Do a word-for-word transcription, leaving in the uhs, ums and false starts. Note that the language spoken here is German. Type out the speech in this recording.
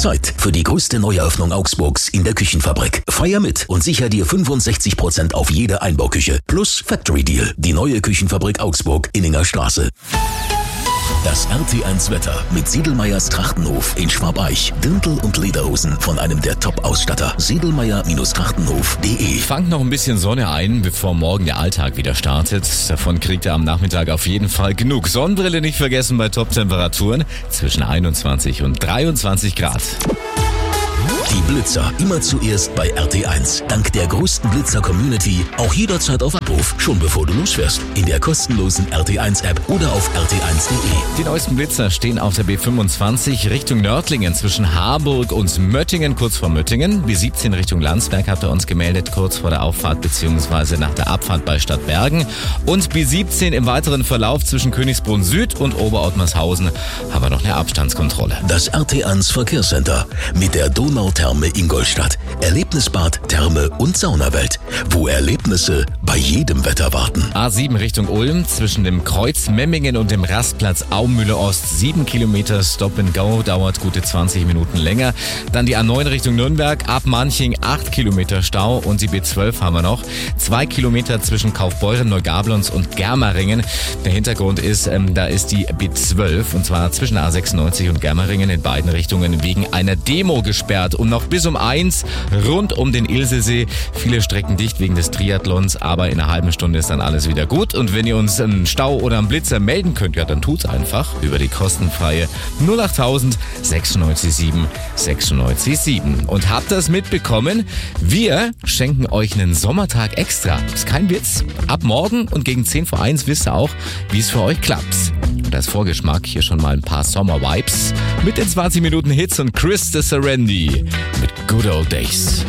Zeit für die größte Neueröffnung Augsburgs in der Küchenfabrik. Feier mit und sicher dir fünfundsechzig Prozent auf jede Einbauküche. Plus Factory Deal. Die neue Küchenfabrik Augsburg, Inninger Straße. Das R T eins Wetter mit Sedlmayrs Trachtenhof in Schwabeich. Dirndl und Lederhosen von einem der Top-Ausstatter. sedlmayr Trachtenhof punkt de. Fangt noch ein bisschen Sonne ein, bevor morgen der Alltag wieder startet. Davon kriegt ihr am Nachmittag auf jeden Fall genug. Sonnenbrille nicht vergessen bei Top-Temperaturen zwischen einundzwanzig und dreiundzwanzig Grad. Die Blitzer immer zuerst bei R T eins. Dank der größten Blitzer-Community auch jederzeit auf Abruf, schon bevor du losfährst. In der kostenlosen R T eins App oder auf r t eins punkt de. Die neuesten Blitzer stehen auf der B fünfundzwanzig Richtung Nördlingen zwischen Harburg und Möttingen, kurz vor Möttingen. B siebzehn Richtung Landsberg habt ihr uns gemeldet, kurz vor der Auffahrt bzw. nach der Abfahrt bei Stadtbergen. Und B siebzehn im weiteren Verlauf zwischen Königsbrunn Süd und Oberottmarshausen haben wir noch eine Abstandskontrolle. Das R T eins Verkehrscenter mit der Donautherme Ingolstadt. Erlebnisbad, Therme und Saunawelt, wo Erlebnisse bei jedem Wetter warten. A sieben Richtung Ulm zwischen dem Kreuz Memmingen und dem Rastplatz Aumühle Ost. Sieben Kilometer Stop and Go, dauert gute zwanzig Minuten länger. Dann die A neun Richtung Nürnberg, ab Manching acht Kilometer Stau und die B zwölf haben wir noch. Zwei Kilometer zwischen Kaufbeuren, Neugablonz und Germeringen. Der Hintergrund ist, ähm, da ist die B zwölf und zwar zwischen A sechsundneunzig und Germeringen in beiden Richtungen wegen einer Demo gesperrt. Und noch bis um eins rund um den Ilsesee. Viele Strecken dicht wegen des Triathlons, aber in einer halben Stunde ist dann alles wieder gut. Und wenn ihr uns einen Stau oder einen Blitzer melden könnt, ja, dann tut's einfach über die kostenfreie null achttausend sechsundneunzig sieben sechsundneunzig sieben. Und habt das mitbekommen? Wir schenken euch einen Sommertag extra. Ist kein Witz. Ab morgen und gegen zehn vor eins wisst ihr auch, wie es für euch klappt. Und als Vorgeschmack hier schon mal ein paar Sommer-Vibes mit den zwanzig Minuten Hits und Chris de Serendi mit Good Old Days.